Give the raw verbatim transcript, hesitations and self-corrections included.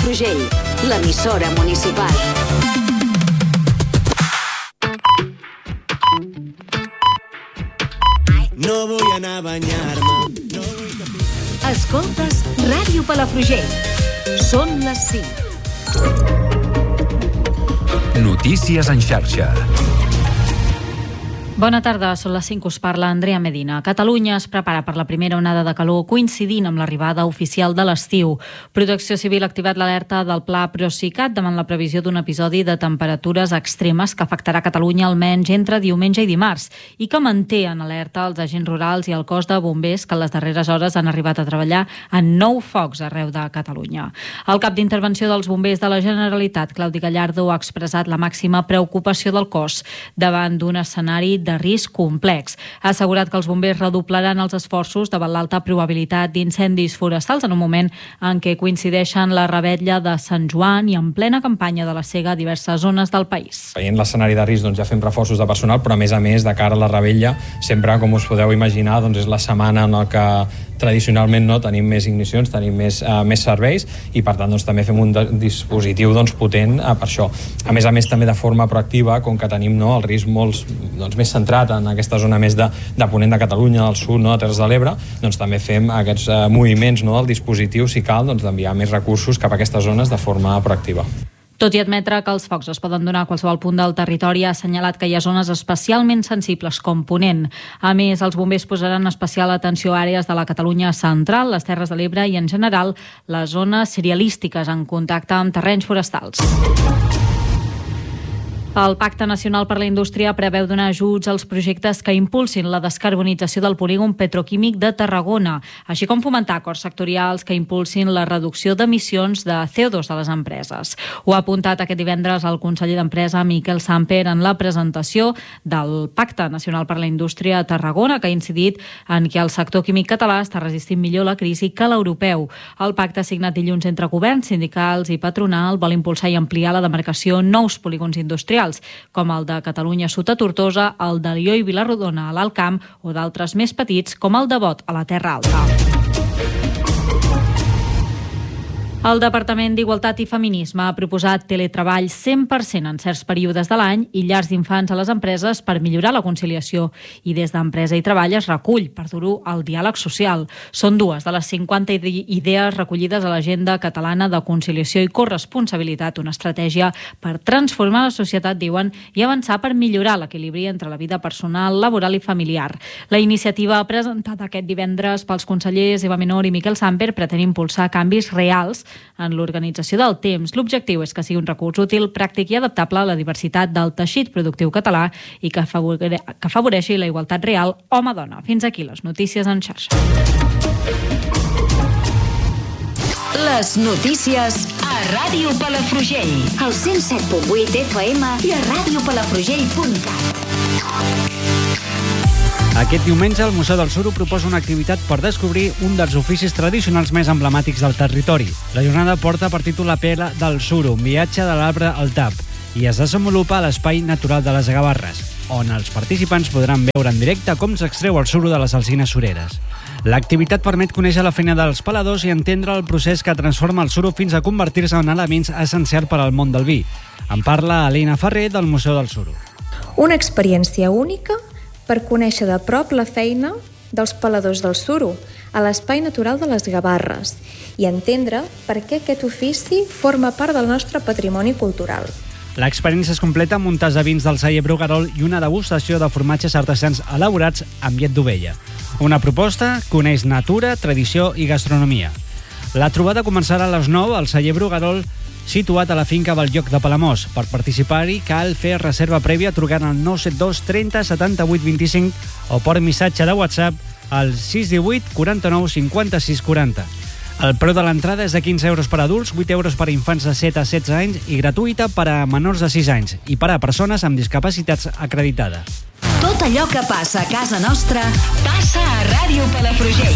Palafrugell, l'emissora municipal. No vull anar a banyar-me. No vull que... Escoltes Ràdio Palafrugell. Són les cinc. Notícies en xarxa. Bona tarda, són les cinc, us parla Andrea Medina. Catalunya es prepara per la primera onada de calor coincidint amb l'arribada oficial de l'estiu. Protecció Civil ha activat l'alerta del Pla Procicat davant la previsió d'un episodi de temperatures extremes que afectarà Catalunya almenys entre diumenge i dimarts i que manté en alerta els agents rurals i el cos de bombers que en les darreres hores han arribat a treballar en nou focs arreu de Catalunya. El cap d'intervenció dels bombers de la Generalitat, Claudi Gallardo, ha expressat la màxima preocupació del cos davant d'un escenari de risc complex. Ha assegurat que els bombers redoblaran els esforços davant l'alta probabilitat d'incendis forestals en un moment en què coincideixen la revetlla de Sant Joan i en plena campanya de la sega a diverses zones del país. Veient l'escenari de risc, doncs ja fem reforços de personal, però a més a més, de cara a la revetlla, sempre, com us podeu imaginar, doncs és la setmana en la que tradicionalment no tenim més ignicions, tenim més, uh, més serveis i per tant doncs, també fem un de- dispositiu doncs, potent uh, per això. A més a més també de forma proactiva, com que tenim no, el risc molt doncs, més centrat en aquesta zona més de, de ponent de Catalunya, del sud, no, de Terres de l'Ebre, doncs també fem aquests uh, moviments no, del dispositiu, si cal, doncs, d'enviar més recursos cap a aquestes zones de forma proactiva. Tot i admetre que els focs es poden donar a qualsevol punt del territori, ha assenyalat que hi ha zones especialment sensibles com Ponent. A més, els bombers posaran especial atenció a àrees de la Catalunya central, les Terres de l'Ebre i, en general, les zones cerealístiques en contacte amb terrenys forestals. El Pacte Nacional per la Indústria preveu donar ajuts als projectes que impulsin la descarbonització del polígon petroquímic de Tarragona, així com fomentar acords sectorials que impulsin la reducció d'emissions de C O dos de les empreses. Ho ha apuntat aquest divendres el conseller d'Empresa, Miquel Samper, en la presentació del Pacte Nacional per la Indústria a Tarragona, que ha incidit en que el sector químic català està resistint millor la crisi que l'europeu. El pacte signat dilluns entre governs, sindicals i patronal vol impulsar i ampliar la demarcació en nous polígons industrials, com el de Catalunya Sud a Tortosa, el de Lió i Vilarrodona a l'Alt Camp o d'altres més petits, com el de Bot a la Terra Alta. El Departament d'Igualtat i Feminisme ha proposat teletreball cent per cent en certs períodes de l'any i llars d'infants a les empreses per millorar la conciliació. I des d'Empresa i Treball es recull per dur-ho al diàleg social. Són dues de les cinquanta idees recollides a l'Agenda Catalana de Conciliació i Corresponsabilitat, una estratègia per transformar la societat, diuen, i avançar per millorar l'equilibri entre la vida personal, laboral i familiar. La iniciativa presentada aquest divendres pels consellers Eva Menor i Miquel Samper pretén impulsar canvis reals en l'organització del temps. L'objectiu és que sigui un recurs útil, pràctic i adaptable a la diversitat del teixit productiu català i que afavoreixi la igualtat real home-dona. Fins aquí les notícies en xarxa. Les notícies a Ràdio Palafrugell, al cent set punt vuit F M i a ràdio palafrugell punt cat. Aquest diumenge el Museu del Suro proposa una activitat per descobrir un dels oficis tradicionals més emblemàtics del territori. La jornada porta per títol La Pela del Suro, un viatge de l'arbre al tap, i es desenvolupa a l'Espai Natural de les Gavarres, on els participants podran veure en directe com s'extreu el suro de les alzines sureres. L'activitat permet conèixer la feina dels peladors i entendre el procés que transforma el suro fins a convertir-se en elements essencials per al món del vi. En parla Elena Ferrer del Museu del Suro. Una experiència única per conèixer de prop la feina dels peladors del suro a l'Espai Natural de les Gavarres i entendre per què aquest ofici forma part del nostre patrimoni cultural. L'experiència es completa amb un tas de vins del celler Bruguerol i una degustació de formatges artesans elaborats amb llet d'ovella. Una proposta que uneix natura, tradició i gastronomia. La trobada començarà a les nou al celler Bruguerol, situat a la finca Belllloc de Palamós. Per participar-hi cal fer reserva prèvia trucant al nou set dos trenta setanta-vuit vint-i-cinc o per missatge de WhatsApp al sis uno vuit quaranta-nou cinquanta-sis quaranta. El preu de l'entrada és de quinze euros per adults, vuit euros per a infants de set a setze anys i gratuïta per a menors de sis anys i per a persones amb discapacitats acreditada. Tot allò que passa a casa nostra passa a Ràdio Palafrugell.